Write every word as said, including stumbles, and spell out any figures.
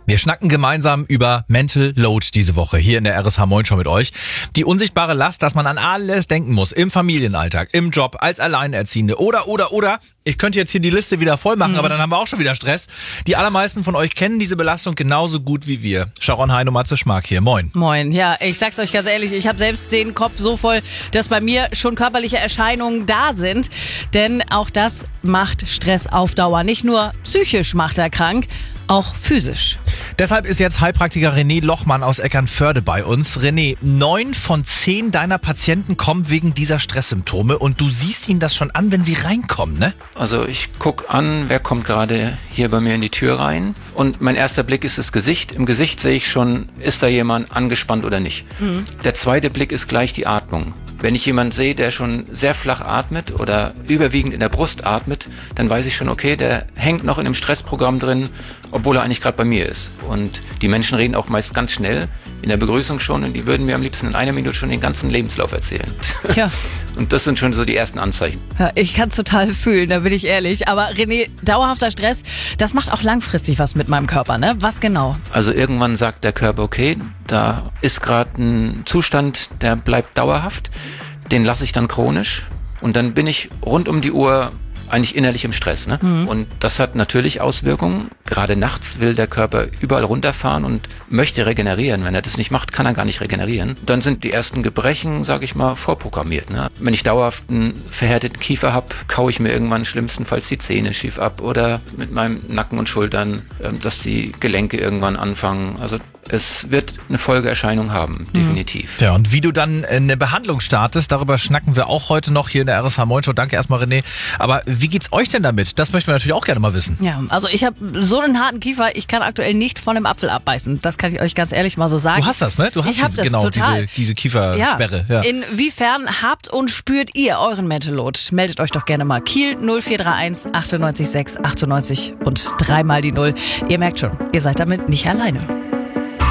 Wir schnacken gemeinsam über Mental Load diese Woche hier in der R S H Moin Show mit euch. Die unsichtbare Last, dass man an alles denken muss. Im Familienalltag, im Job, als Alleinerziehende oder, oder, oder. Ich könnte jetzt hier die Liste wieder voll machen, mhm. aber dann haben wir auch schon wieder Stress. Die allermeisten von euch kennen diese Belastung genauso gut wie wir. Sharon Hein und Matze Schmark hier. Moin. Moin. Ja, ich sag's euch ganz ehrlich, ich habe selbst den Kopf so voll, dass bei mir schon körperliche Erscheinungen da sind. Denn auch das macht Stress auf Dauer. Nicht nur psychisch macht er krank, auch physisch. Deshalb ist jetzt Heilpraktiker René Lochmann aus Eckernförde bei uns. René, neun von zehn deiner Patienten kommen wegen dieser Stresssymptome und du siehst ihnen das schon an, wenn sie reinkommen, ne? Also ich gucke an, wer kommt gerade hier bei mir in die Tür rein und mein erster Blick ist das Gesicht. Im Gesicht sehe ich schon, ist da jemand angespannt oder nicht. Mhm. Der zweite Blick ist gleich die Atmung. Wenn ich jemanden sehe, der schon sehr flach atmet oder überwiegend in der Brust atmet, dann weiß ich schon, okay, der hängt noch in einem Stressprogramm drin, obwohl er eigentlich gerade bei mir ist. Und die Menschen reden auch meist ganz schnell in der Begrüßung schon und die würden mir am liebsten in einer Minute schon den ganzen Lebenslauf erzählen. Ja. Und das sind schon so die ersten Anzeichen. Ja, ich kann es total fühlen, da bin ich ehrlich. Aber René, dauerhafter Stress, das macht auch langfristig was mit meinem Körper, ne? Was genau? Also irgendwann sagt der Körper, okay, da ist gerade ein Zustand, der bleibt dauerhaft. Den lasse ich dann chronisch und dann bin ich rund um die Uhr eigentlich innerlich im Stress. Ne? Mhm. Und das hat natürlich Auswirkungen. Gerade nachts will der Körper überall runterfahren und möchte regenerieren. Wenn er das nicht macht, kann er gar nicht regenerieren. Dann sind die ersten Gebrechen, sage ich mal, vorprogrammiert. Ne? Wenn ich dauerhaft einen verhärteten Kiefer habe, kaue ich mir irgendwann schlimmstenfalls die Zähne schief ab oder mit meinem Nacken und Schultern, dass die Gelenke irgendwann anfangen. Also es wird eine Folgeerscheinung haben, definitiv. Ja, und wie du dann eine Behandlung startest, darüber schnacken wir auch heute noch hier in der R S H Moin Show. Danke erstmal, René. Aber wie geht's euch denn damit? Das möchten wir natürlich auch gerne mal wissen. Ja, also ich habe so einen harten Kiefer, ich kann aktuell nicht von einem Apfel abbeißen. Das kann ich euch ganz ehrlich mal so sagen. Du hast das, ne? Du hast ich hab diese, das, genau total. diese, diese Kiefersperre. Ja. Ja. Inwiefern habt und spürt ihr euren Mental Load? Meldet euch doch gerne mal. Kiel null vier drei eins achtundneunzig sechs achtundneunzig und dreimal die Null. Ihr merkt schon, ihr seid damit nicht alleine.